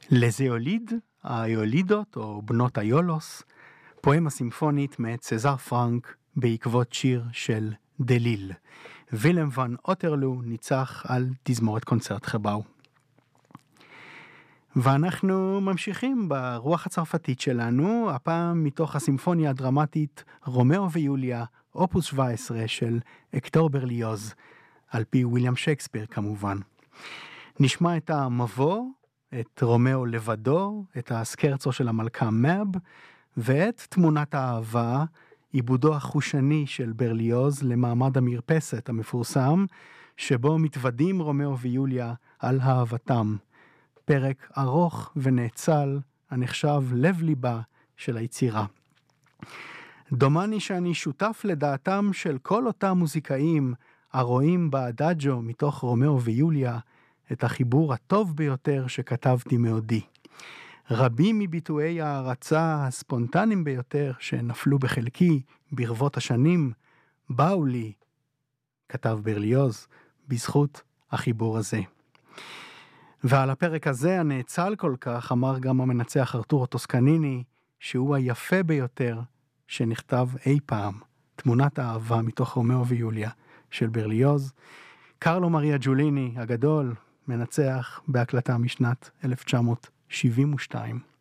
לזיאוליד, היולידות או בנות היולוס, פואמה סימפונית מאת סזר פרנק בעקבות שיר של דליל. וילם ון אוטרלו ניצח על תזמורת קונצרט חבאו. ואנחנו ממשיכים ברוח הצרפתית שלנו, הפעם מתוך הסימפוניה הדרמטית רומאו ויוליה, אופוס 17 של הקטור ברליוז, על פי וויליאם שייקספיר כמובן. נשמע את המבוא, את רומאו לבדו, את הסקרצו של המלכה מאב, ואת תמונת האהבה, עיבודו החושני של ברליוז למעמד המרפסת המפורסם, שבו מתוודים רומאו ויוליה על אהבתם. פרק ארוך ונאצל, הנחשב לב ליבה של היצירה. דומני שאני שותף לדעתם של כל אותם מוזיקאים הרואים באדאג'ו מתוך רומאו ויוליה את החיבור הטוב ביותר שכתבתי מעודי. רבים מביטויי הערצה הספונטניים ביותר שנפלו בחלקי ברבות השנים באו לי, כתב ברליוז, בזכות החיבור הזה. ועל הפרק הזה הנאצל כל כך אמר גם המנצח ארתורו טוסקניני שהוא היפה ביותר שנכתב אי פעם, תמונת האהבה מתוך רומאו ויוליה של ברליוז. קרלו מריה ג'וליני הגדול מנצח בהקלטה משנת 1972.